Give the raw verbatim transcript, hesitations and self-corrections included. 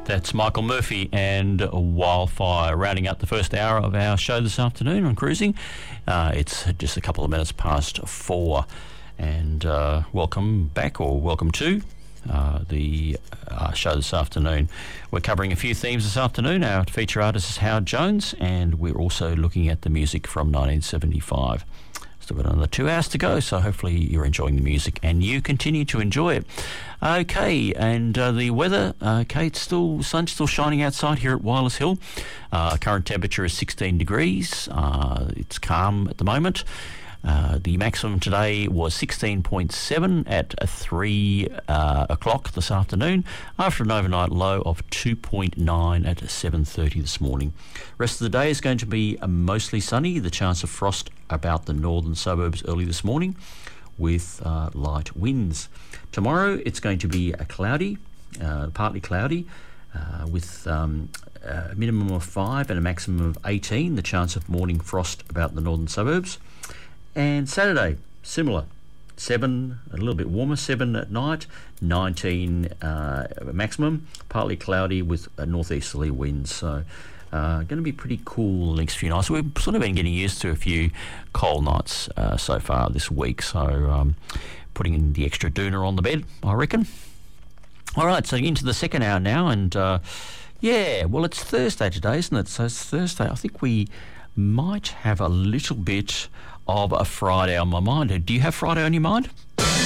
That's Michael Murphy and Wildfire, rounding up the first hour of our show this afternoon on Cruising. Uh, it's just a couple of minutes past four, and uh, welcome back, or welcome to uh, the uh, show this afternoon. We're covering a few themes this afternoon. Our feature artist is Howard Jones, and we're also looking at the music from nineteen seventy-five. Still got another two hours to go, so hopefully you're enjoying the music and you continue to enjoy it. Okay, and uh, the weather, okay, it's still, sun's still shining outside here at Wireless Hill. Uh, current temperature is sixteen degrees. Uh, it's calm at the moment. Uh, the maximum today was sixteen point seven at three uh, o'clock this afternoon, after an overnight low of two point nine at seven thirty this morning. Rest of the day is going to be uh, mostly sunny. The chance of frost about the northern suburbs early this morning, with uh, light winds. Tomorrow it's going to be a cloudy, uh, partly cloudy, uh, with um, a minimum of five and a maximum of eighteen. The chance of morning frost about the northern suburbs. And Saturday, similar, seven, a little bit warmer, seven at night, nineteen uh, maximum, partly cloudy with a northeasterly winds. So uh, going to be pretty cool the next few nights. We've sort of been getting used to a few cold nights uh, so far this week, so um, putting in the extra doona on the bed, I reckon. All right, so into the second hour now, and uh, yeah, well, it's Thursday today, isn't it? So it's Thursday. I think we might have a little bit of a Friday on my mind. Do you have Friday on your mind?